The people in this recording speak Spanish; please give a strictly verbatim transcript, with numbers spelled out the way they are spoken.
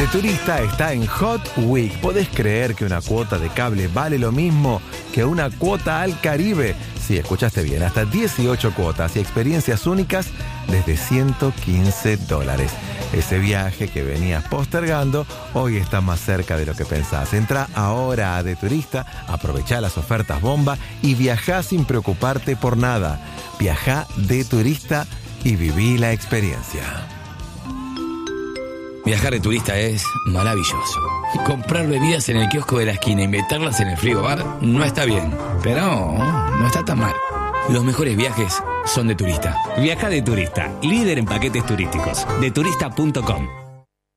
Turista está en Hot Week. ¿Podés creer que una cuota de cable vale lo mismo que una cuota al Caribe? Sí, escuchaste bien, hasta dieciocho cuotas y experiencias únicas desde ciento quince dólares. Ese viaje que venías postergando hoy está más cerca de lo que pensás. Entra ahora a De Turista, aprovechá las ofertas bomba y viajá sin preocuparte por nada. Viajá de turista y viví la experiencia. Viajar de turista es maravilloso. Comprar bebidas en el kiosco de la esquina y meterlas en el frigobar no está bien, pero no está tan mal. Los mejores viajes son de turista. Viaja de Turista, líder en paquetes turísticos. de turista punto com.